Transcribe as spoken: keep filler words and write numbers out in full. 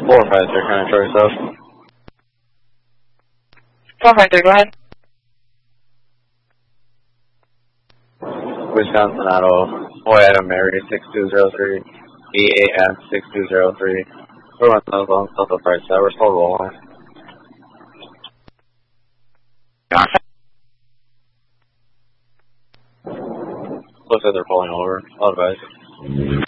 Four five three, kind of short yourself. four five three, go ahead. Wisconsin Auto, Boy Adam Mary, six two zero three, E A N six two zero three. We're on those long south of Price Tower, we're still rolling. Looks like they're pulling over. I'll advise.